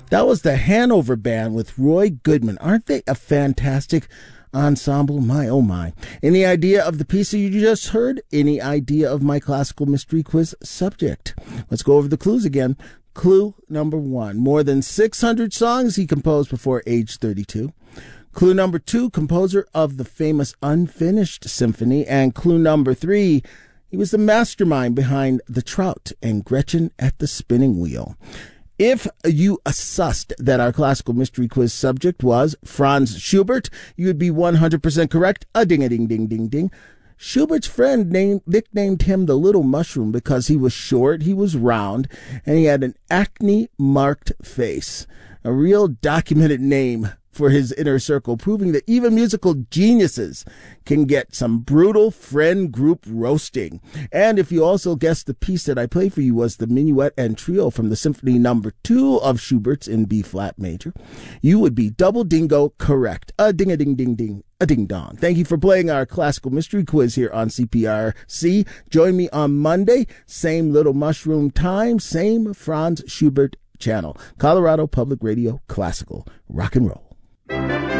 That was the Hanover Band with Roy Goodman. Aren't they a fantastic ensemble? My, oh my. Any idea of the piece that you just heard? Any idea of my classical mystery quiz subject? Let's go over the clues again. Clue number 1. More than 600 songs he composed before age 32. Clue number 2. Composer of the famous Unfinished Symphony. And clue number 3. He was the mastermind behind The Trout and Gretchen at the Spinning Wheel. If you sussed that our classical mystery quiz subject was Franz Schubert, you would be 100% correct. A ding-a-ding-ding-ding-ding. Schubert's friend nicknamed him the Little Mushroom because he was short, he was round, and he had an acne-marked face. A real documented name for his inner circle, proving that even musical geniuses can get some brutal friend group roasting. And if you also guessed the piece that I played for you was the Minuet and Trio from the Symphony No. 2 of Schubert's in B-flat major, you would be double dingo correct. A ding-a-ding-ding-ding. A ding-dong. Thank you for playing our classical mystery quiz here on CPRC. Join me on Monday, same Little Mushroom time, same Franz Schubert channel. Colorado Public Radio Classical. Rock and roll.